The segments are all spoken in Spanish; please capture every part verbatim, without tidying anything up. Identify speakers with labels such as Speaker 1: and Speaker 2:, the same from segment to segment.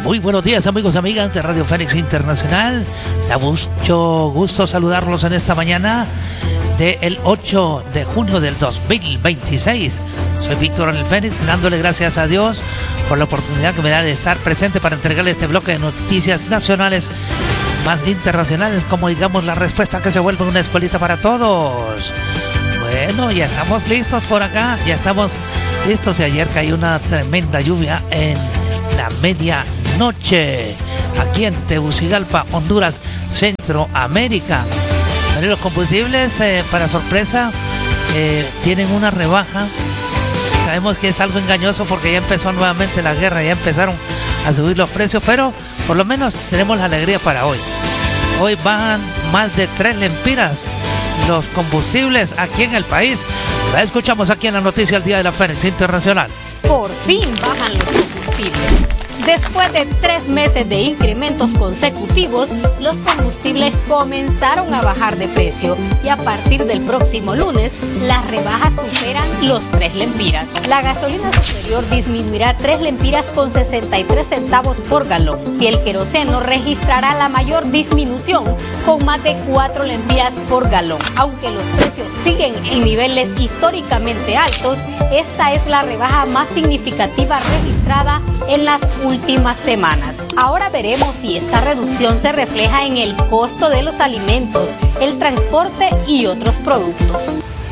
Speaker 1: Muy buenos días, amigos y amigas de Radio Fénix Internacional. Da mucho gusto saludarlos en esta mañana del ocho de junio del dos mil veintiséis. Soy Víctor el Fénix, dándole gracias a Dios por la oportunidad que me da de estar presente para entregarle este bloque de noticias nacionales más internacionales, como digamos la respuesta que se vuelve una escuelita para todos. Bueno, ya estamos listos por acá, ya estamos listos. Y ayer cayó una tremenda lluvia en la medianoche aquí en Tegucigalpa, Honduras, Centroamérica. Pero los combustibles, eh, para sorpresa, eh, tienen una rebaja. Sabemos que es algo engañoso porque ya empezó nuevamente la guerra, ya empezaron a subir los precios, pero por lo menos tenemos la alegría para hoy. Hoy bajan más de tres lempiras los combustibles aquí en el país. La escuchamos aquí en la noticia del Día de la Fénix Internacional.
Speaker 2: Por fin bajan los combustibles. Después de tres meses de incrementos consecutivos, los combustibles comenzaron a bajar de precio y a partir del próximo lunes, las rebajas superan los tres lempiras. La gasolina superior disminuirá tres lempiras con sesenta y tres centavos por galón y el queroseno registrará la mayor disminución con más de cuatro lempiras por galón. Aunque los precios siguen en niveles históricamente altos, esta es la rebaja más significativa registrada en las últimas semanas. Ahora veremos si esta reducción se refleja en el costo de los alimentos, el transporte y otros productos.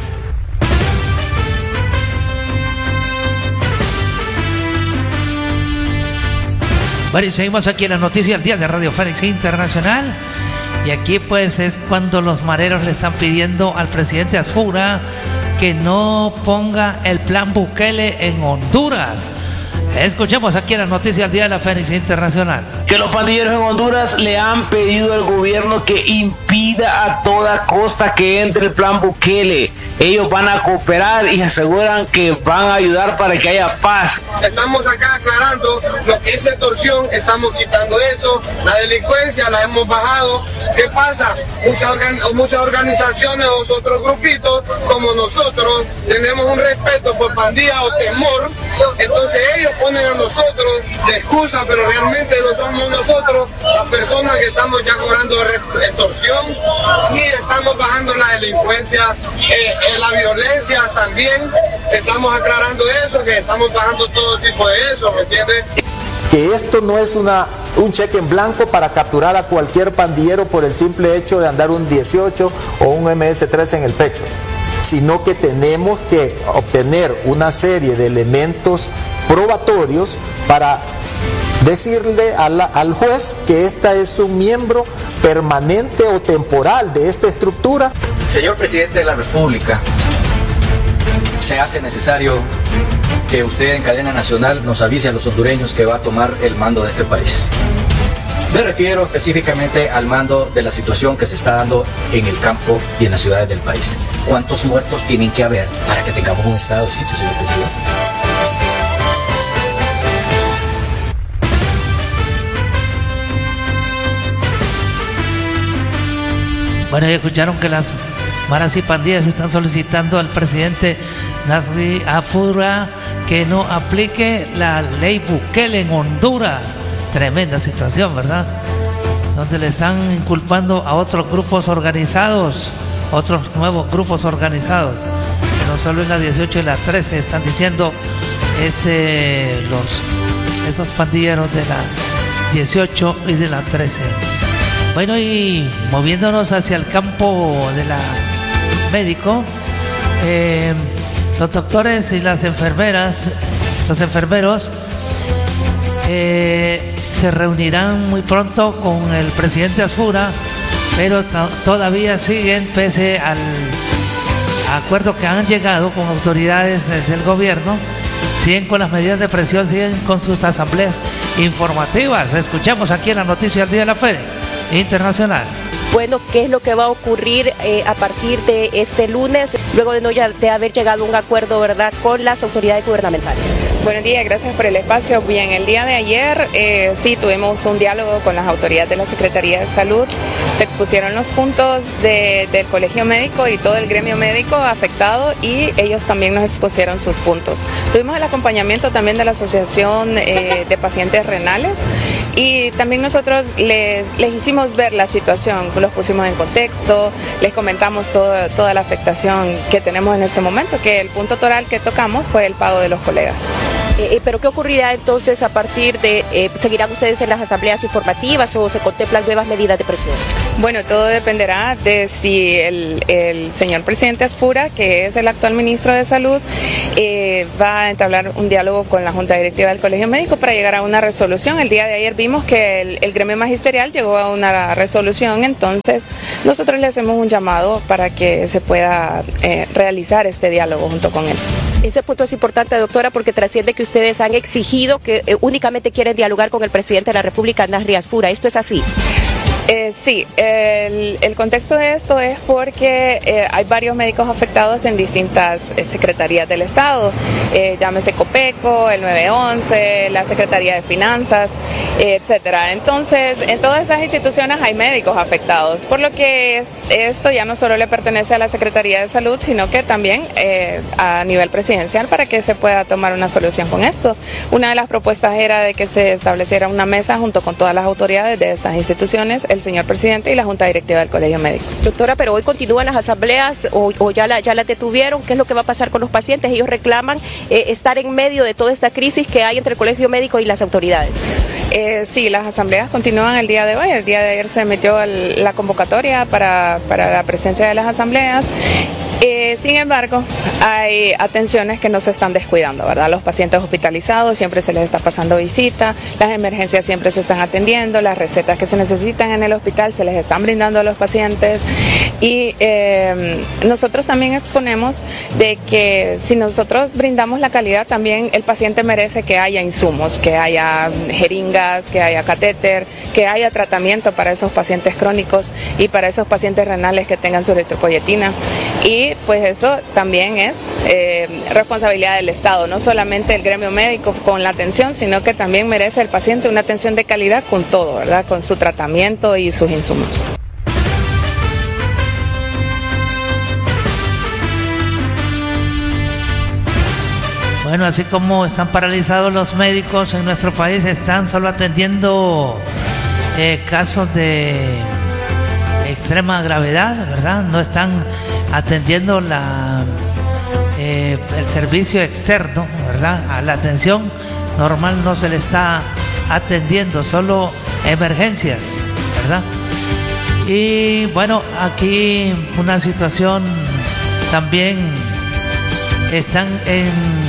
Speaker 1: Bueno, y seguimos aquí en la noticia del día de Radio Fénix Internacional. Y aquí pues es cuando los mareros le están pidiendo al presidente Asfura que no ponga el plan Bukele en Honduras. Escuchemos aquí en la noticia del día de la Fénix Internacional.
Speaker 3: Que los pandilleros en Honduras le han pedido al gobierno que impida a toda costa que entre el plan Bukele. Ellos van a cooperar y aseguran que van a ayudar para que haya paz.
Speaker 4: Estamos acá aclarando lo que es extorsión, estamos quitando eso, la delincuencia la hemos bajado. ¿Qué pasa? Muchas, organ- muchas organizaciones o otros grupitos como nosotros tenemos un respeto por pandilla o temor, entonces ellos ponen a nosotros de excusa, pero realmente no somos nosotros las personas que estamos ya cobrando extorsión, ni estamos bajando la delincuencia, eh, eh, la violencia también, estamos aclarando eso, que estamos bajando todo tipo de eso, ¿me entiendes?
Speaker 5: Que esto no es una, un cheque en blanco para capturar a cualquier pandillero por el simple hecho de andar un dieciocho o un eme ese tres en el pecho, sino que tenemos que obtener una serie de elementos probatorios para decirle a la, al juez que esta es un miembro permanente o temporal de esta estructura.
Speaker 6: Señor Presidente de la República, se hace necesario que usted en cadena nacional nos avise a los hondureños que va a tomar el mando de este país. Me refiero específicamente al mando de la situación que se está dando en el campo y en las ciudades del país. ¿Cuántos muertos tienen que haber para que tengamos un estado de sitio, señor Presidente?
Speaker 1: Bueno, ya escucharon que las maras y pandillas están solicitando al presidente Nasri Afura que no aplique la ley Bukele en Honduras. Tremenda situación, ¿verdad? Donde le están inculpando a otros grupos organizados, otros nuevos grupos organizados, que no solo en la dieciocho y la trece están diciendo este los estos pandilleros de la dieciocho y de la trece. Bueno, y moviéndonos hacia el campo de la médico, eh, los doctores y las enfermeras, los enfermeros, eh, se reunirán muy pronto con el presidente Asfura, pero t- todavía siguen, pese al acuerdo que han llegado con autoridades eh, del gobierno, siguen con las medidas de presión, siguen con sus asambleas informativas. Escuchamos aquí en la noticia del Día de la Fénix Internacional.
Speaker 7: Bueno, ¿qué es lo que va a ocurrir eh, a partir de este lunes, luego de no ya, de haber llegado a un acuerdo, verdad, con las autoridades gubernamentales?
Speaker 8: Buenos días, gracias por el espacio. Bien, el día de ayer eh, sí tuvimos un diálogo con las autoridades de la Secretaría de Salud. Se expusieron los puntos de, del Colegio Médico y todo el gremio médico afectado y ellos también nos expusieron sus puntos. Tuvimos el acompañamiento también de la Asociación eh, de Pacientes Renales Y también nosotros les, les hicimos ver la situación, los pusimos en contexto, les comentamos todo, toda la afectación que tenemos en este momento, que el punto toral que tocamos fue el pago de los colegas.
Speaker 7: Eh, ¿Pero qué ocurrirá entonces a partir de, eh, seguirán ustedes en las asambleas informativas o se contemplan nuevas medidas de presión?
Speaker 8: Bueno, todo dependerá de si el, el señor presidente Azpura, que es el actual ministro de Salud, eh, va a entablar un diálogo con la Junta Directiva del Colegio Médico para llegar a una resolución. El día de ayer vimos que el, el gremio magisterial llegó a una resolución, entonces nosotros le hacemos un llamado para que se pueda eh, realizar este diálogo junto con él.
Speaker 7: Ese punto es importante, doctora, porque trasciende que ustedes han exigido que eh, únicamente quieren dialogar con el presidente de la República, Nasri Azpura. ¿Esto es así?
Speaker 8: Eh, sí, el, el contexto de esto es porque eh, hay varios médicos afectados en distintas eh, secretarías del Estado, eh, llámese COPECO, el nueve once, la Secretaría de Finanzas, eh, etcétera. Entonces, en todas esas instituciones hay médicos afectados, por lo que es, esto ya no solo le pertenece a la Secretaría de Salud, sino que también eh, a nivel presidencial para que se pueda tomar una solución con esto. Una de las propuestas era de que se estableciera una mesa junto con todas las autoridades de estas instituciones, el señor presidente y la Junta Directiva del Colegio Médico.
Speaker 7: Doctora, pero hoy continúan las asambleas o, o ya, la, ya las detuvieron. ¿Qué es lo que va a pasar con los pacientes? Ellos reclaman eh, estar en medio de toda esta crisis que hay entre el Colegio Médico y las autoridades.
Speaker 8: Eh, sí, las asambleas continúan el día de hoy. El día de ayer se emitió el, la convocatoria para, para la presencia de las asambleas. Eh, sin embargo, hay atenciones que no se están descuidando, ¿verdad? Los pacientes hospitalizados siempre se les está pasando visita, las emergencias siempre se están atendiendo, las recetas que se necesitan en el hospital se les están brindando a los pacientes y eh, nosotros también exponemos de que si nosotros brindamos la calidad, también el paciente merece que haya insumos, que haya jeringas, que haya catéter, que haya tratamiento para esos pacientes crónicos y para esos pacientes renales que tengan su eritropoyetina. Y pues eso también es eh, responsabilidad del Estado, no solamente el gremio médico con la atención, sino que también merece el paciente una atención de calidad con todo, ¿verdad? Con su tratamiento y sus insumos.
Speaker 1: Bueno, así como están paralizados los médicos en nuestro país, están solo atendiendo eh, casos de extrema gravedad, ¿verdad? No están atendiendo la, eh, el servicio externo, ¿verdad? A la atención normal no se le está atendiendo, solo emergencias, ¿verdad? Y bueno, aquí una situación también, están en,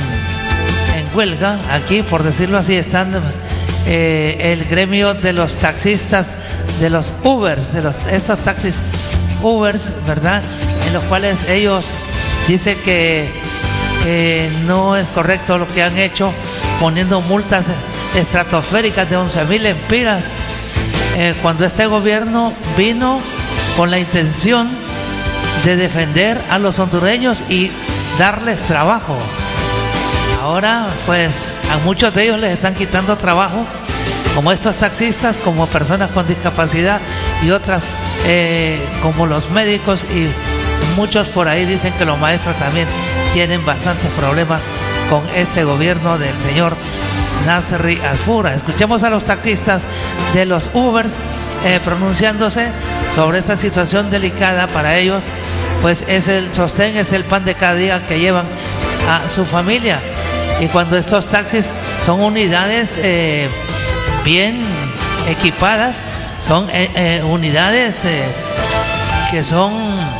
Speaker 1: en huelga, aquí por decirlo así, están eh, el gremio de los taxistas, de los Ubers, de los, estos taxis Ubers, ¿verdad? En los cuales ellos dicen que eh, no es correcto lo que han hecho, poniendo multas estratosféricas de once mil lempiras, eh, cuando este gobierno vino con la intención de defender a los hondureños y darles trabajo. Ahora pues a muchos de ellos les están quitando trabajo, como estos taxistas, como personas con discapacidad y otras eh, como los médicos, y muchos por ahí dicen que los maestros también tienen bastantes problemas con este gobierno del señor Nasri Azpura. Escuchemos a los taxistas de los Ubers eh, pronunciándose sobre esta situación delicada para ellos, pues es el sostén, es el pan de cada día que llevan a su familia. Y cuando estos taxis son unidades eh, bien equipadas, son eh, eh, unidades eh, que son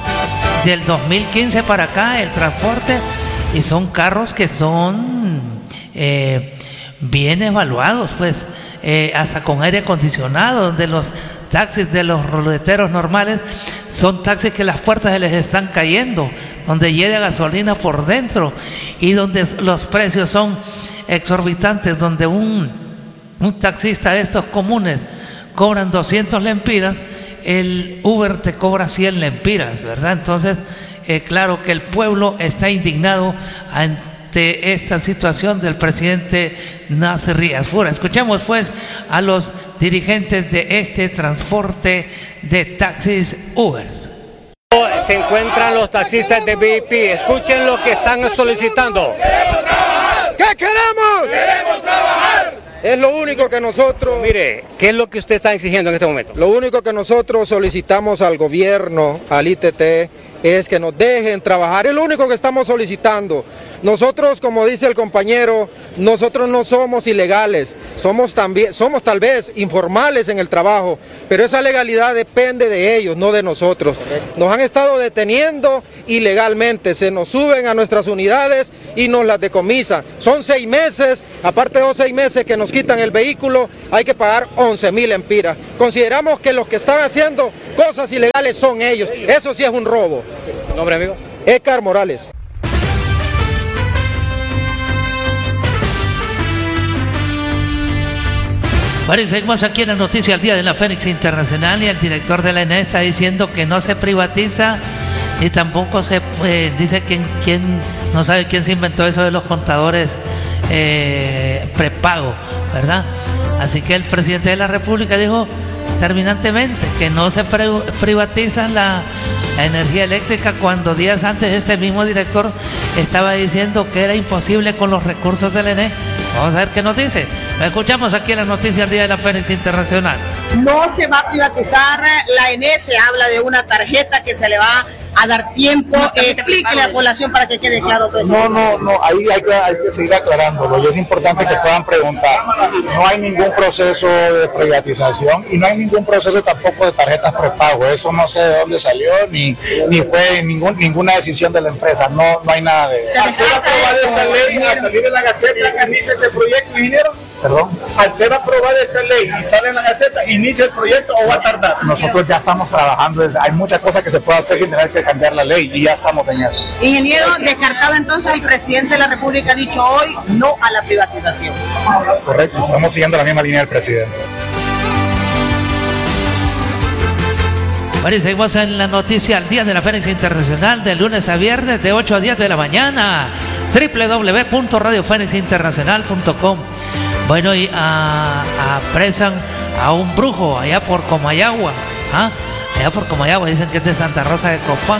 Speaker 1: del dos mil quince para acá, el transporte, y son carros que son eh, bien evaluados, pues eh, hasta con aire acondicionado, donde los taxis de los ruleteros normales son taxis que las puertas se les están cayendo, donde llega gasolina por dentro y donde los precios son exorbitantes, donde un, un taxista de estos comunes cobran doscientos lempiras, el Uber te cobra cien lempiras, ¿verdad? Entonces, eh, claro que el pueblo está indignado ante esta situación del presidente Nasri Azpura. Escuchemos pues a los dirigentes de este transporte de taxis Ubers.
Speaker 9: Se encuentran los taxistas de V I P. Escuchen lo que están solicitando.
Speaker 10: ¿Qué queremos? Queremos trabajar. Es lo único que nosotros...
Speaker 9: Mire, ¿qué es lo que usted está exigiendo en este momento?
Speaker 10: Lo único que nosotros solicitamos al gobierno, al I T T, es que nos dejen trabajar. Es lo único que estamos solicitando. Nosotros, como dice el compañero, nosotros no somos ilegales, somos también, somos tal vez informales en el trabajo, pero esa legalidad depende de ellos, no de nosotros. Nos han estado deteniendo ilegalmente, se nos suben a nuestras unidades y nos las decomisan. Son seis meses, aparte de los seis meses que nos quitan el vehículo, hay que pagar once mil empiras. Consideramos que los que están haciendo cosas ilegales son ellos, eso sí es un robo.
Speaker 9: ¿Su nombre, amigo?
Speaker 10: Edgar Morales.
Speaker 1: Bueno, y seguimos aquí en la noticia al día de la Fénix Internacional, y el director de la E N E está diciendo que no se privatiza ni tampoco se eh, dice quién, quién, no sabe quién se inventó eso de los contadores eh, prepago, ¿verdad? Así que el presidente de la República dijo terminantemente que no se pre privatiza la, la energía eléctrica, cuando días antes este mismo director estaba diciendo que era imposible con los recursos de la E N E. Vamos a ver qué nos dice. Lo escuchamos aquí en la noticia al día de la Fénix Internacional.
Speaker 11: No se va a privatizar la E N E, se habla de una tarjeta que se le va a dar tiempo. Eh, explíquele a la población para que quede claro todo esto.
Speaker 12: No, no, no, ahí hay que, hay que seguir aclarándolo, y es importante que puedan preguntar. No hay ningún proceso de privatización y no hay ningún proceso tampoco de tarjetas prepago. Eso no sé de dónde salió, ni, ni fue ningún, ninguna decisión de la empresa. No, no hay nada de eso.
Speaker 13: ¿Al ser aprobada esta ley, al salir en la Gaceta, inicia este proyecto, ingeniero?
Speaker 12: ¿Perdón?
Speaker 13: Al ser aprobada esta ley y sale en la Gaceta, ¿inicia el proyecto o va a tardar?
Speaker 12: Nosotros ya estamos trabajando, hay muchas cosas que se puede hacer sin tener que cambiar la ley y ya estamos en eso.
Speaker 11: Ingeniero, descartado entonces, el presidente de la República ha dicho hoy no a la privatización.
Speaker 12: Correcto, estamos siguiendo la misma línea del presidente.
Speaker 1: Bueno, y seguimos en la noticia al día de la Fénix Internacional, de lunes a viernes de ocho a diez de la mañana. doble u doble u doble u punto radio fénix internacional punto com. Bueno, y a, apresan a un brujo allá por Comayagua, ¿ah? allá por Comayagua, dicen que es de Santa Rosa de Copán.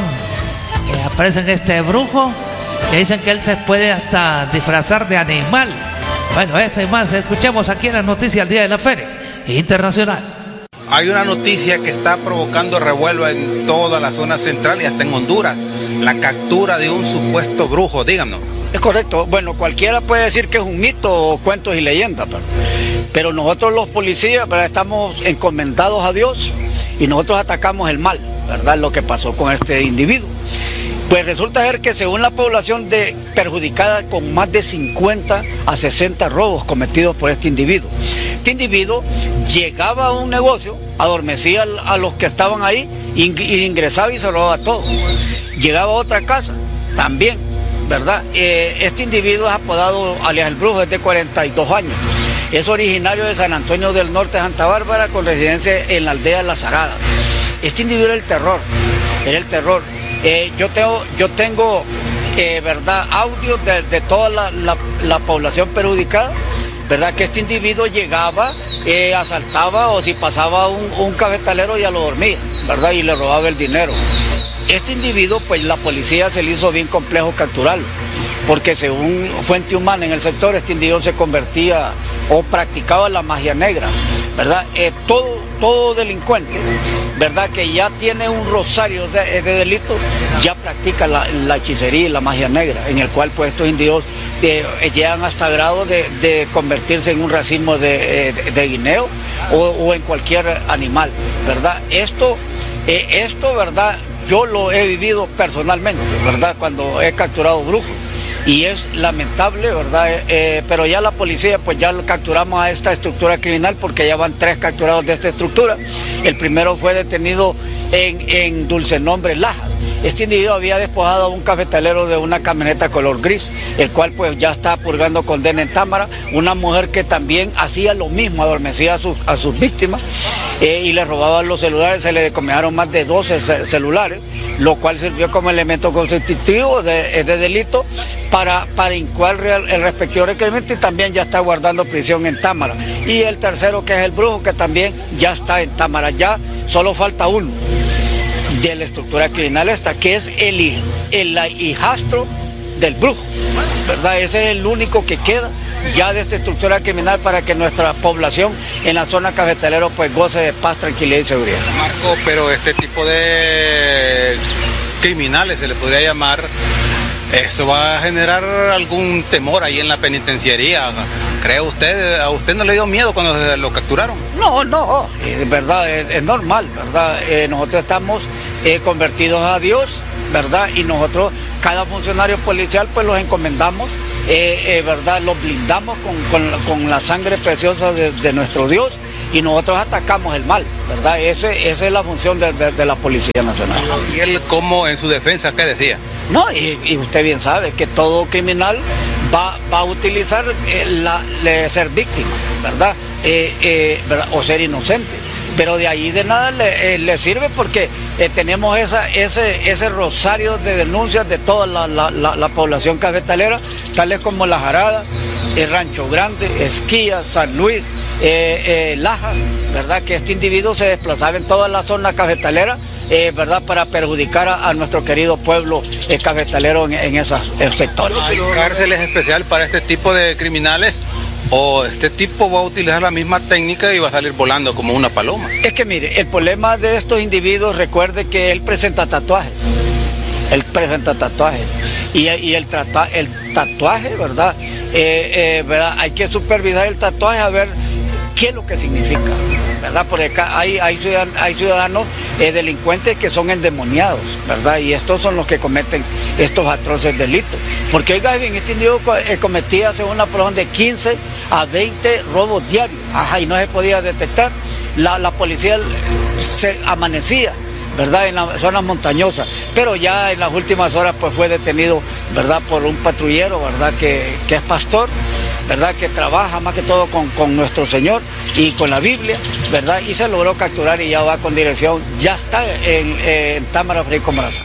Speaker 1: Eh, apresan a este brujo, que dicen que él se puede hasta disfrazar de animal. Bueno, esto y más, escuchemos aquí en la noticia al día de la Fénix Internacional.
Speaker 14: Hay una noticia que está provocando revuelo en toda la zona central y hasta en Honduras: la captura de un supuesto brujo. Díganos.
Speaker 15: Es correcto. Bueno, cualquiera puede decir que es un mito o cuentos y leyendas, pero, pero nosotros los policías, ¿verdad?, estamos encomendados a Dios y nosotros atacamos el mal, ¿verdad?, lo que pasó con este individuo. Pues resulta ser que según la población de perjudicada con más de cincuenta a sesenta robos cometidos por este individuo. Este individuo llegaba a un negocio, adormecía a los que estaban ahí, ingresaba y se robaba todo. Llegaba a otra casa, también, ¿verdad? Eh, este individuo es apodado alias el Brujo, es de cuarenta y dos años. Es originario de San Antonio del Norte, Santa Bárbara, con residencia en la aldea La Zarada. Este individuo era el terror, era el terror. Eh, yo tengo, yo tengo eh, ¿verdad?, audios de, de toda la, la, la población perjudicada, ¿verdad?, que este individuo llegaba, eh, asaltaba, o si pasaba un, un cafetalero ya lo dormía, ¿verdad?, y le robaba el dinero. Este individuo, pues la policía se le hizo bien complejo capturarlo, porque según fuente humana en el sector, este individuo se convertía o practicaba la magia negra, ¿verdad? Eh, todo, todo delincuente, ¿verdad?, que ya tiene un rosario de, de delitos, ya practica la, la hechicería y la magia negra, en el cual pues estos individuos eh, llegan hasta grado de, de convertirse en un racismo de, eh, de guineo o, o en cualquier animal, ¿verdad? Esto, eh, esto, ¿verdad?, yo lo he vivido personalmente, ¿verdad?, cuando he capturado brujos. Y es lamentable, ¿verdad? Eh, pero ya la policía, pues ya lo capturamos a esta estructura criminal, porque ya van tres capturados de esta estructura. El primero fue detenido en, en Dulce Nombre, Lajas. Este individuo había despojado a un cafetalero de una camioneta color gris, el cual pues ya está purgando condena en Támara. Una mujer que también hacía lo mismo, adormecía a sus, a sus víctimas eh, y le robaban los celulares. Se le decomisaron más de doce celulares, lo cual sirvió como elemento constitutivo de, de delito para, para incoar el, el respectivo requerimiento, y también ya está guardando prisión en Támara. Y el tercero, que es el Brujo, que también ya está en Támara. Ya solo falta uno de la estructura criminal esta, que es el, el hijastro del Brujo, ¿verdad? Ese es el único que queda, ya de esta estructura criminal para que nuestra población en la zona cafetalera pues goce de paz, tranquilidad y seguridad.
Speaker 14: Marco, pero este tipo de criminales se le podría llamar, ¿esto va a generar algún temor ahí en la penitenciaría? ¿Cree usted, a usted no le dio miedo cuando lo capturaron?
Speaker 15: No, no, es verdad, es, es normal, ¿verdad? Eh, nosotros estamos eh, convertidos a Dios, ¿verdad? Y nosotros, cada funcionario policial, pues los encomendamos, eh, eh, ¿verdad? Los blindamos con, con, con la sangre preciosa de, de nuestro Dios y nosotros atacamos el mal, ¿verdad? Ese, esa es la función de, de, de la Policía Nacional.
Speaker 14: ¿Y él cómo en su defensa qué decía?
Speaker 15: No, y, y usted bien sabe que todo criminal va, va a utilizar eh, la, le, ser víctima, ¿verdad? Eh, eh, ¿verdad? O ser inocente. Pero de ahí de nada le, eh, le sirve porque eh, tenemos esa, ese, ese rosario de denuncias de toda la, la, la, la población cafetalera, tales como La Jarada, el Rancho Grande, Esquía, San Luis, eh, eh, Lajas, ¿verdad? Que este individuo se desplazaba en toda la zona cafetalera, eh, ¿verdad? Para perjudicar a, a nuestro querido pueblo eh, cafetalero en, en esos sectores.
Speaker 14: ¿Hay cárceles especiales para este tipo de criminales? ¿O este tipo va a utilizar la misma técnica y va a salir volando como una paloma?
Speaker 15: Es que mire, el problema de estos individuos, recuerde que él presenta tatuajes. Él presenta tatuajes. Y, y el, trata, el tatuaje, ¿verdad? Eh, eh, ¿verdad? Hay que supervisar el tatuaje a ver qué es lo que significa, ¿verdad? Porque acá hay, hay ciudadanos, hay ciudadanos eh, delincuentes que son endemoniados, ¿verdad? Y estos son los que cometen estos atroces delitos. Porque, oiga bien, este individuo eh, cometía, según la población, de quince a veinte robos diarios. Ajá, y no se podía detectar. La, la policía se amanecía, ¿verdad? En las zonas montañosas. Pero ya en las últimas horas, pues fue detenido, ¿verdad? Por un patrullero, ¿verdad? Que, que es pastor, ¿verdad? Que trabaja más que todo con, con nuestro Señor y con la Biblia, ¿verdad? Y se logró capturar y ya va con dirección, ya está en, en Támara, Frederico Morazán.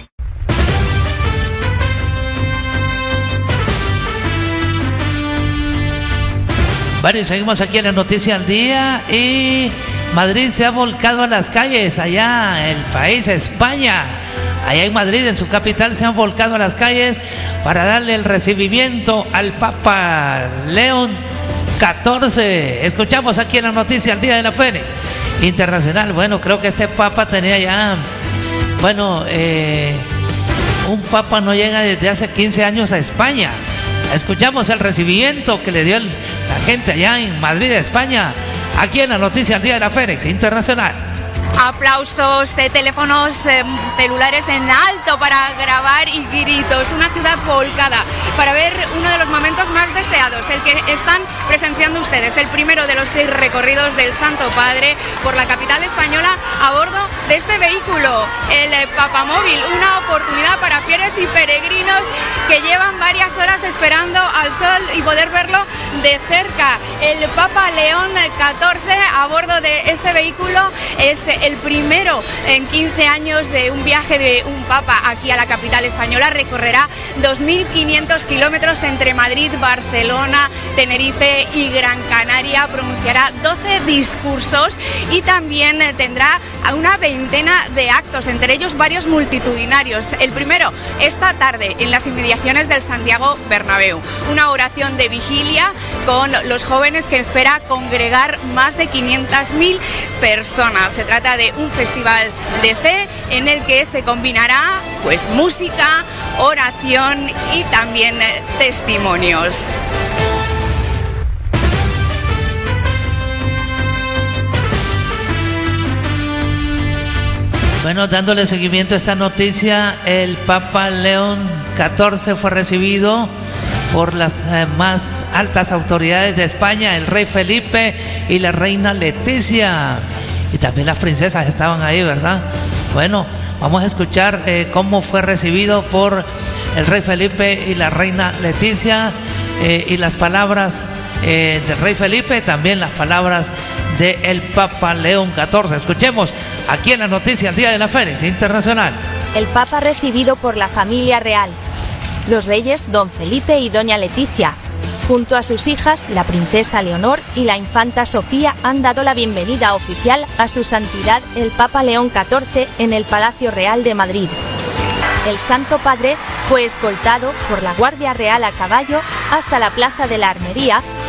Speaker 1: Bueno, y seguimos aquí en la Noticia al Día y Madrid se ha volcado a las calles, allá el país, España. Allá en Madrid, en su capital, se han volcado a las calles para darle el recibimiento al Papa León catorce. Escuchamos aquí en la Noticia al Día de la Fénix Internacional. Bueno, creo que este Papa tenía ya, bueno, eh, un Papa no llega desde hace quince años a España. Escuchamos el recibimiento que le dio el, la gente allá en Madrid, España, aquí en la Noticia al Día de la Fénix Internacional.
Speaker 16: Aplausos de teléfonos eh, celulares en alto para grabar y gritos. Una ciudad volcada para ver uno de los momentos más deseados, el que están presenciando ustedes, el primero de los seis recorridos del Santo Padre por la capital española a bordo de este vehículo, el eh, Papamóvil. Una oportunidad para fieles y peregrinos que llevan varias horas esperando al sol y poder verlo de cerca. El Papa León catorce a bordo de ese vehículo es el primero en quince años de un viaje de un papa aquí a la capital española. Recorrerá dos mil quinientos kilómetros entre Madrid, Barcelona, Tenerife y Gran Canaria. Pronunciará doce discursos y también tendrá una veintena de actos, entre ellos varios multitudinarios. El primero, esta tarde, en las inmediaciones del Santiago Bernabéu. Una oración de vigilia con los jóvenes que espera congregar más de quinientas mil personas. Se trata de un festival de fe en el que se combinará pues música, oración y también testimonios.
Speaker 1: Bueno, dándole seguimiento a esta noticia, el Papa León catorce fue recibido por las eh, más altas autoridades de España, el rey Felipe y la reina Leticia. Y también las princesas estaban ahí, ¿verdad? Bueno, vamos a escuchar eh, cómo fue recibido por el rey Felipe y la reina Leticia, eh, y las palabras eh, del rey Felipe, también las palabras del Papa León catorce. Escuchemos aquí en la Noticia al Día de la Fénix Internacional.
Speaker 17: El Papa recibido por la familia real. Los reyes don Felipe y doña Leticia, junto a sus hijas, la princesa Leonor y la infanta Sofía, han dado la bienvenida oficial a su santidad el Papa León catorce en el Palacio Real de Madrid. El Santo Padre fue escoltado por la Guardia Real a caballo hasta la Plaza de la Armería,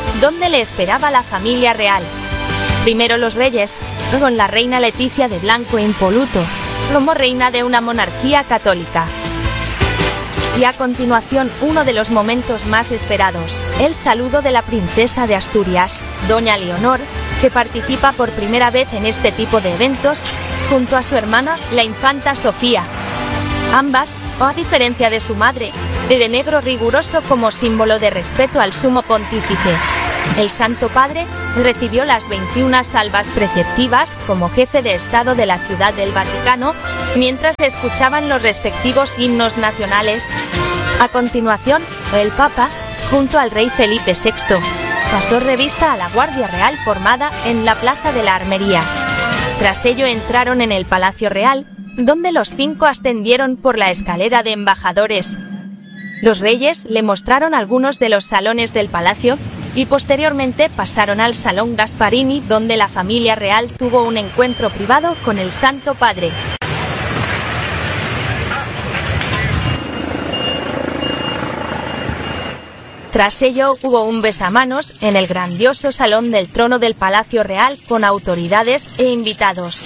Speaker 17: donde le esperaba la familia real. Primero los reyes, luego la reina Leticia de blanco e impoluto, como reina de una monarquía católica. Y a continuación uno de los momentos más esperados, el saludo de la princesa de Asturias, doña Leonor, que participa por primera vez en este tipo de eventos, junto a su hermana, la infanta Sofía. Ambas, a diferencia de su madre, de negro riguroso como símbolo de respeto al sumo pontífice. El Santo Padre recibió las veintiuna salvas preceptivas como jefe de Estado de la Ciudad del Vaticano, mientras se escuchaban los respectivos himnos nacionales. A continuación, el Papa, junto al rey Felipe sexto, pasó revista a la Guardia Real formada en la Plaza de la Armería. Tras ello entraron en el Palacio Real, donde los cinco ascendieron por la escalera de embajadores. Los reyes le mostraron algunos de los salones del palacio y posteriormente pasaron al Salón Gasparini, donde la familia real tuvo un encuentro privado con el Santo Padre. Tras ello hubo un besamanos en el grandioso Salón del Trono del Palacio Real con autoridades e invitados.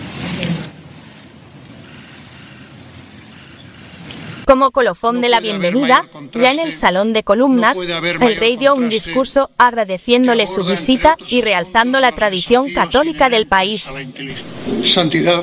Speaker 17: Como colofón de la bienvenida, ya en el salón de columnas, el rey dio un discurso agradeciéndole su visita y realzando la tradición católica del país.
Speaker 18: Santidad,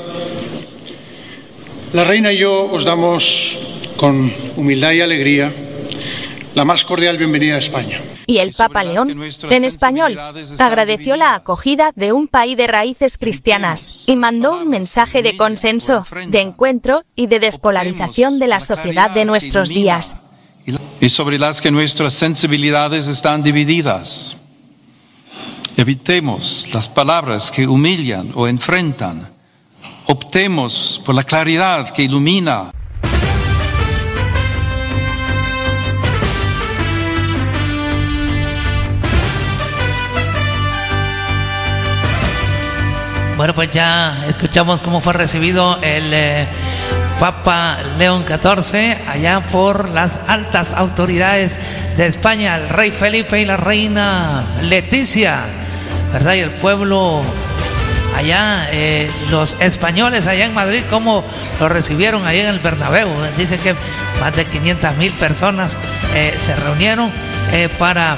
Speaker 18: la reina y yo os damos con humildad y alegría la más cordial bienvenida a España.
Speaker 17: Y el Papa León, en español, agradeció la acogida de un país de raíces cristianas y mandó un mensaje de consenso, de encuentro y de despolarización de la sociedad de nuestros días.
Speaker 19: Y sobre las que nuestras sensibilidades están divididas. Evitemos las palabras que humillan o enfrentan. Optemos por la claridad que ilumina.
Speaker 1: Bueno, pues ya escuchamos cómo fue recibido el eh, Papa León catorce allá por las altas autoridades de España, el rey Felipe y la reina Leticia, ¿verdad? Y el pueblo allá, eh, los españoles allá en Madrid, cómo lo recibieron allá en el Bernabéu. Dice que más de quinientas mil personas eh, se reunieron eh, para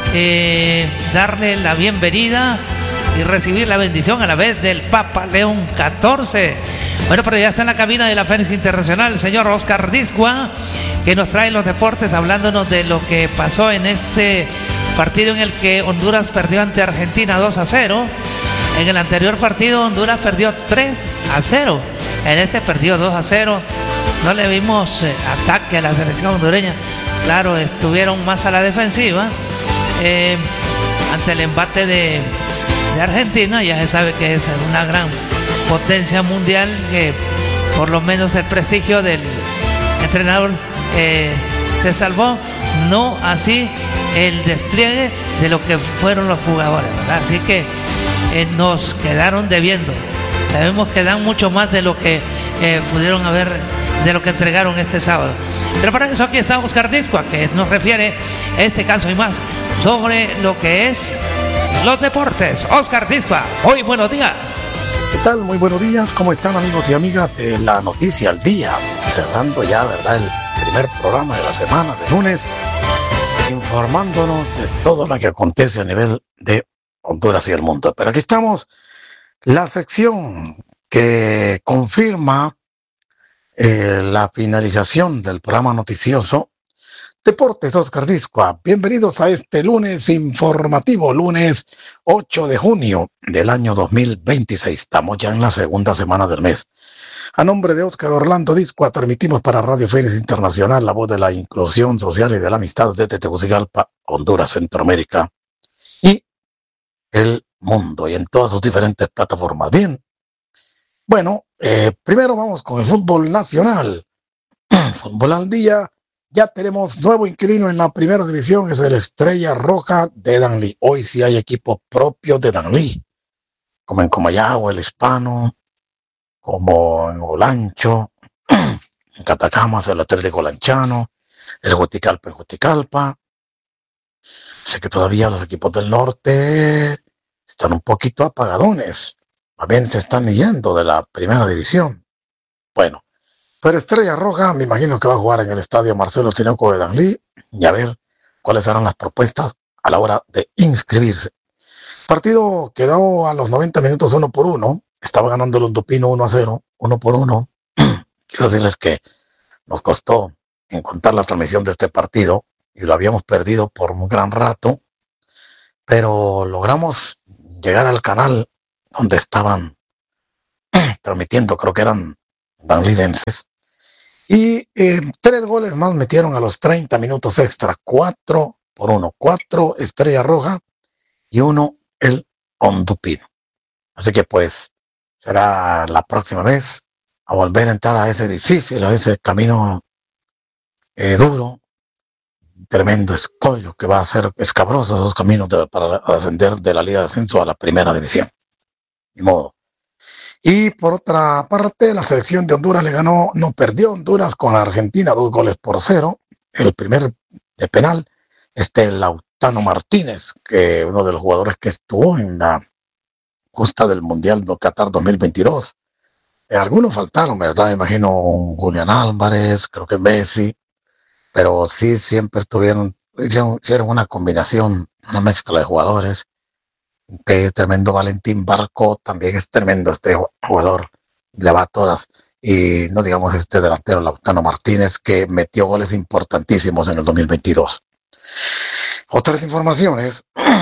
Speaker 1: eh, darle la bienvenida y recibir la bendición a la vez del Papa León catorce. Bueno, pero ya está en la cabina de la Fénix Internacional el señor Oscar Discua, que nos trae los deportes hablándonos de lo que pasó en este partido en el que Honduras perdió ante Argentina dos a cero. En el anterior partido Honduras perdió tres a cero. En este perdió dos a cero. No le vimos eh, ataque a la selección hondureña. Claro, estuvieron más a la defensiva eh, ante el embate de de Argentina. Ya se sabe que es una gran potencia mundial, que por lo menos el prestigio del entrenador eh, se salvó, no así el despliegue de lo que fueron los jugadores, ¿verdad? Así que eh, nos quedaron debiendo. Sabemos que dan mucho más de lo que eh, pudieron haber, de lo que entregaron este sábado. Pero para eso aquí está Oscar Discua, que nos refiere este caso y más sobre lo que es los deportes. Oscar Discua, muy buenos días.
Speaker 20: ¿Qué tal? Muy buenos días. ¿Cómo están, amigos y amigas de La Noticia al Día? Cerrando ya, ¿verdad?, el primer programa de la semana de lunes, informándonos de todo lo que acontece a nivel de Honduras y el mundo. Pero aquí estamos, la sección que confirma eh, la finalización del programa noticioso Deportes. Oscar Discua, bienvenidos a este lunes informativo, lunes ocho de junio del año dos mil veintiséis. Estamos ya en la segunda semana del mes. A nombre de Oscar Orlando Discua, transmitimos para Radio Fénix Internacional, la voz de la inclusión social y de la amistad desde Tegucigalpa, Honduras, Centroamérica y el mundo, y en todas sus diferentes plataformas. Bien, bueno, eh, primero vamos con el fútbol nacional. Fútbol al día. Ya tenemos nuevo inquilino en la primera división, es el Estrella Roja de Danlí. Hoy sí hay equipo propio de Danlí, como en Comayagua, el Hispano, como en Olancho, en Catacamas, el Atlético Lanchano, el Juticalpa, en Juticalpa. Sé que todavía los equipos del norte están un poquito apagadones. Más bien se están yendo de la primera división. Bueno, pero Estrella Roja me imagino que va a jugar en el estadio Marcelo Tinoco de Danlí y a ver cuáles serán las propuestas a la hora de inscribirse. El partido quedó a los noventa minutos uno por uno. Estaba ganando el Ondupino uno a cero, uno por uno. Quiero decirles que nos costó encontrar la transmisión de este partido y lo habíamos perdido por un gran rato, pero logramos llegar al canal donde estaban transmitiendo, creo que eran danlidenses, y eh, tres goles más metieron a los treinta minutos extra, cuatro por uno, cuatro Estrella Roja y uno el Ondupino. Así que pues será la próxima vez a volver a entrar a ese difícil, a ese camino eh, duro, tremendo escollo que va a ser escabroso esos caminos de, para ascender de la Liga de Ascenso a la Primera División. Ni modo. Y por otra parte, la selección de Honduras le ganó, no perdió Honduras con Argentina, dos goles por cero. El primer de penal, este Lautaro Martínez, que uno de los jugadores que estuvo en la justa del Mundial de Qatar dos mil veintidós. Eh, algunos faltaron, ¿verdad? Imagino Julián Álvarez, creo que Messi, pero sí siempre estuvieron, hicieron, hicieron una combinación, una mezcla de jugadores. Qué tremendo Valentín Barco, también es tremendo este jugador, le va a todas. Y no digamos este delantero Lautaro Martínez, que metió goles importantísimos en el dos mil veintidós. Otras informaciones,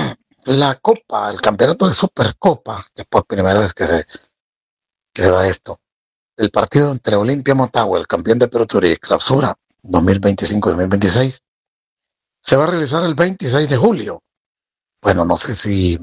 Speaker 20: la Copa, el campeonato de Supercopa, que por primera vez que se, que se da esto, el partido entre Olimpia Motagua, el campeón de Apertura y Clausura dos mil veinticinco dos mil veintiséis, se va a realizar el veintiséis de julio. Bueno, no sé si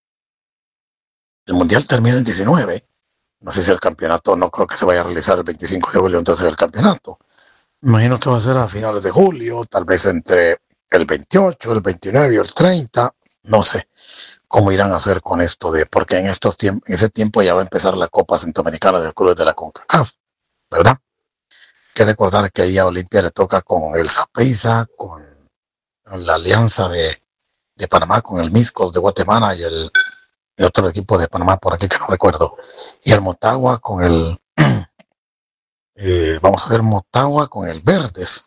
Speaker 20: el Mundial termina el diecinueve, no sé si el campeonato, no creo que se vaya a realizar el veinticinco de julio, entonces el campeonato. Me imagino que va a ser a finales de julio, tal vez entre el veintiocho, el veintinueve y el treinta, no sé cómo irán a hacer con esto de, porque en estos tiempos, en ese tiempo ya va a empezar la Copa Centroamericana del Club de la CONCACAF, ¿verdad? Hay que recordar que ahí a Olimpia le toca con el Saprissa, con la Alianza de, de Panamá, con el Miscos de Guatemala y el, el otro equipo de Panamá por aquí que no recuerdo, y el Motagua con el eh, vamos a ver Motagua con el Verdes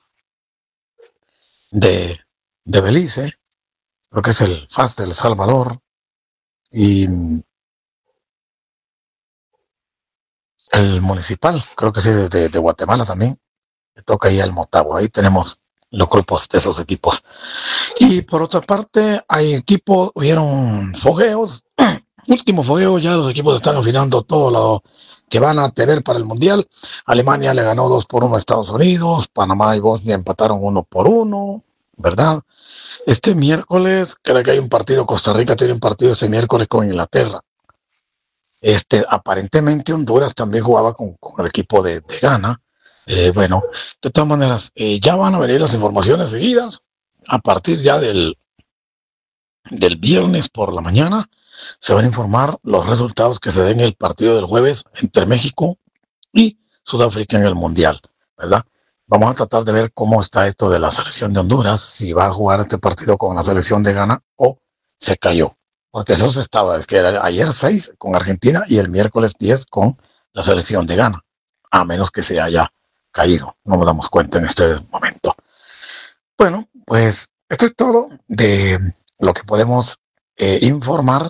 Speaker 20: de, de Belice, creo que es el F A S de El Salvador, y el Municipal, creo que sí, de, de, de Guatemala también, le toca ahí al Motagua. Ahí tenemos los grupos de esos equipos. Y por otra parte, hay equipos, hubieron fogueos, último fogueo, ya los equipos están afinando todo lo que van a tener para el Mundial. Alemania le ganó dos por uno a Estados Unidos, Panamá y Bosnia empataron uno por uno, ¿verdad? Este miércoles, creo que hay un partido, Costa Rica tiene un partido este miércoles con Inglaterra. Este, aparentemente Honduras también jugaba con, con el equipo de, de Ghana. Eh, bueno, de todas maneras, eh, ya van a venir las informaciones seguidas. A partir ya del, del viernes por la mañana, se van a informar los resultados que se den en el partido del jueves entre México y Sudáfrica en el Mundial, ¿verdad? Vamos a tratar de ver cómo está esto de la selección de Honduras, si va a jugar este partido con la selección de Ghana o se cayó. Porque eso se estaba, es que era ayer seis con Argentina y el miércoles diez con la selección de Ghana, a menos que se haya caído, no nos damos cuenta en este momento. Bueno, pues esto es todo de lo que podemos eh, informar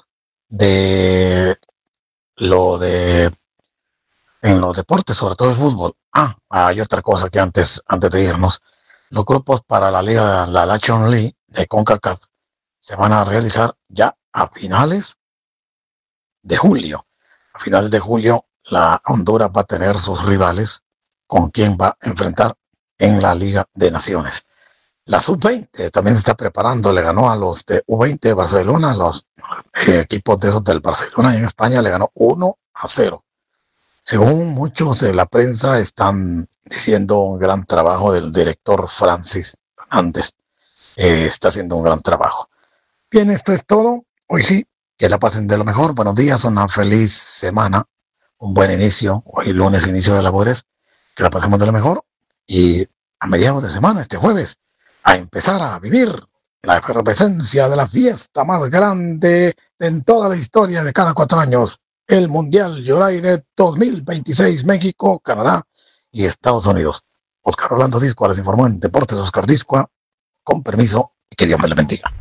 Speaker 20: de lo de en los deportes, sobre todo el fútbol. Ah, hay otra cosa que antes, antes de irnos, los grupos para la Liga, la Nations League de CONCACAF se van a realizar ya a finales de julio. A finales de julio, la Honduras va a tener sus rivales con quien va a enfrentar en la Liga de Naciones. La sub veinte también se está preparando, le ganó a los de U veinte de Barcelona, los eh, equipos de esos del Barcelona y en España le ganó uno a cero. Según muchos de la prensa están diciendo un gran trabajo del director Francis Hernández. Eh, está haciendo un gran trabajo. Bien, esto es todo. Hoy sí, que la pasen de lo mejor. Buenos días, una feliz semana, un buen inicio. Hoy lunes, inicio de labores. Que la pasemos de lo mejor. Y a mediados de semana, este jueves, a empezar a vivir la efervescencia de la fiesta más grande en toda la historia de cada cuatro años, el Mundial United dos mil veintiséis, México, Canadá y Estados Unidos. Oscar Orlando Discoa les informó en Deportes Oscar Discoa, con permiso y que Dios me le bendiga.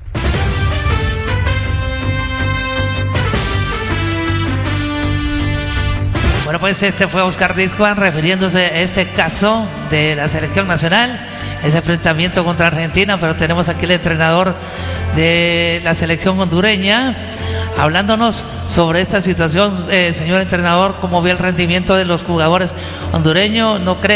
Speaker 1: Bueno, pues este fue Oscar Discoa refiriéndose a este caso de la selección nacional, ese enfrentamiento contra Argentina, pero tenemos aquí el entrenador de la selección hondureña hablándonos sobre esta situación. Eh, señor entrenador, ¿cómo vio el rendimiento de los jugadores hondureños? ¿No cree